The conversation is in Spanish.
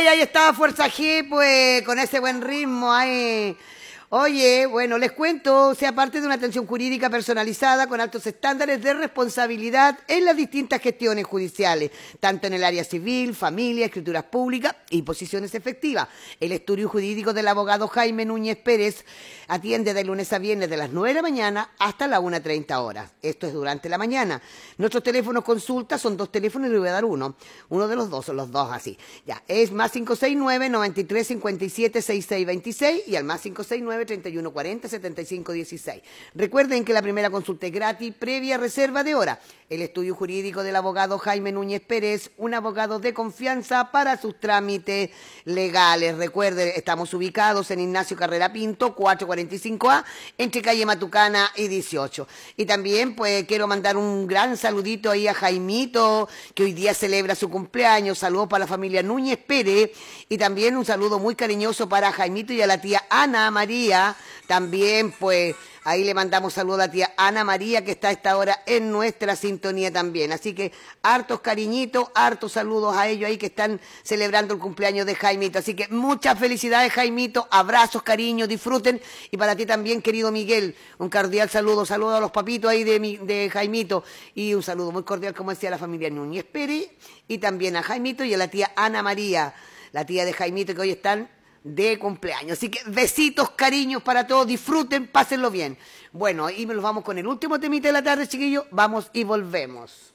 y ahí estaba Fuerza G, pues, con ese buen ritmo ahí. Oye, bueno, les cuento, sea parte de una atención jurídica personalizada con altos estándares de responsabilidad en las distintas gestiones judiciales, tanto en el área civil, familia, escrituras públicas y posiciones efectivas. El estudio jurídico del abogado Jaime Núñez Pérez atiende de lunes a viernes de las 9 de la mañana hasta las 1:30 horas. Esto es durante la mañana. Nuestros teléfonos consulta son dos teléfonos y le voy a dar uno. Uno de los dos, son los dos así. Ya, es más 569-9357-6626 y al más 569-3140-7516. Recuerden que la primera consulta es gratis, previa reserva de hora. El estudio jurídico del abogado Jaime Núñez Pérez, un abogado de confianza para sus trámites legales. Recuerden, estamos ubicados en Ignacio Carrera Pinto, 445A, entre calle Matucana y 18. Y también, pues, quiero mandar un gran saludito ahí a Jaimito, que hoy día celebra su cumpleaños. Saludos para la familia Núñez Pérez y también un saludo muy cariñoso para Jaimito y a la tía Ana María. También, pues, ahí le mandamos saludos a la tía Ana María, que está a esta hora en nuestra sintonía también. Así que hartos cariñitos, hartos saludos a ellos ahí que están celebrando el cumpleaños de Jaimito. Así que muchas felicidades, Jaimito, abrazos, cariños, disfruten. Y para ti también, querido Miguel, un cordial saludo. Saludos a los papitos ahí de Jaimito. Y un saludo muy cordial, como decía, a la familia Núñez Pérez. Y también a Jaimito y a la tía Ana María, la tía de Jaimito, que hoy están de cumpleaños. Así que besitos, cariños para todos, disfruten, pásenlo bien. Bueno, y nos vamos con el último temita de la tarde, chiquillos. Vamos y volvemos.